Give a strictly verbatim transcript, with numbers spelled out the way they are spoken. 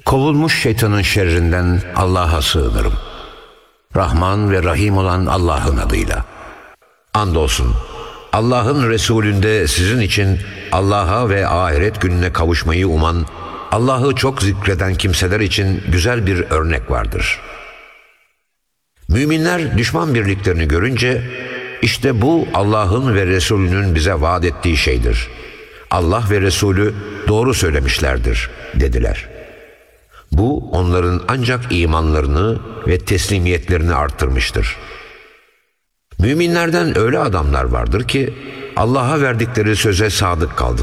Kovulmuş şeytanın şerrinden Allah'a sığınırım. Rahman ve Rahim olan Allah'ın adıyla. Andolsun Allah'ın Resulünde sizin için Allah'a ve ahiret gününe kavuşmayı uman, Allah'ı çok zikreden kimseler için güzel bir örnek vardır. Müminler düşman birliklerini görünce, işte bu Allah'ın ve Resulünün bize vaat ettiği şeydir. Allah ve Resulü doğru söylemişlerdir dediler. Bu onların ancak imanlarını ve teslimiyetlerini arttırmıştır. Müminlerden öyle adamlar vardır ki Allah'a verdikleri söze sadık kaldılar.